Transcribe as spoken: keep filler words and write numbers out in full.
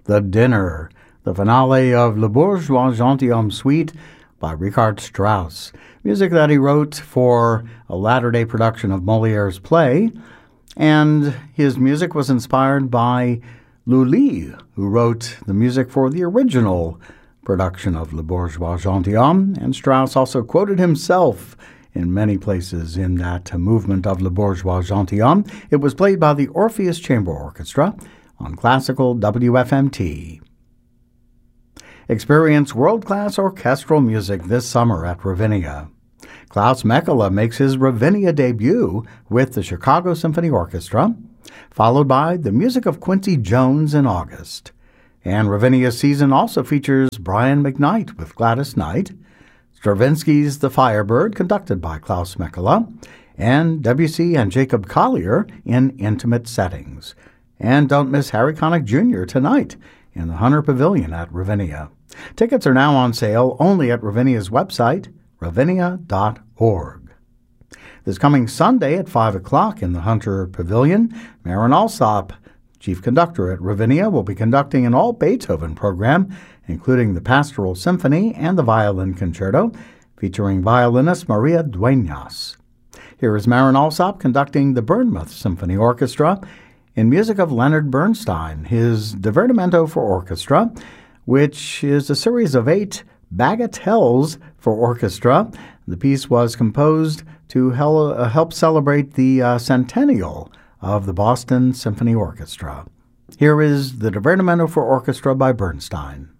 The Dinner, the finale of Le Bourgeois Gentilhomme Suite by Richard Strauss, music that he wrote for a latter-day production of Molière's play, and his music was inspired by Lully, who wrote the music for the original production of Le Bourgeois Gentilhomme, and Strauss also quoted himself in many places in that movement of Le Bourgeois Gentilhomme. It was played by the Orpheus Chamber Orchestra on classical W F M T. Experience world-class orchestral music this summer at Ravinia. Klaus Mekala makes his Ravinia debut with the Chicago Symphony Orchestra, followed by the music of Quincy Jones in August. And Ravinia's season also features Brian McKnight with Gladys Knight, Stravinsky's The Firebird, conducted by Klaus Mekala, and Debussy and Jacob Collier in intimate settings. And don't miss Harry Connick Junior tonight in the Hunter Pavilion at Ravinia. Tickets are now on sale only at Ravinia's website, ravinia dot org. This coming Sunday at five o'clock in the Hunter Pavilion, Marin Alsop, chief conductor at Ravinia, will be conducting an all-Beethoven program, including the Pastoral Symphony and the Violin Concerto, featuring violinist Maria Dueñas. Here is Marin Alsop conducting the Bournemouth Symphony Orchestra in music of Leonard Bernstein, his Divertimento for Orchestra, which is a series of eight bagatelles for orchestra. The piece was composed to hel- uh, help celebrate the uh, centennial of the Boston Symphony Orchestra. Here is the Divertimento for Orchestra by Bernstein.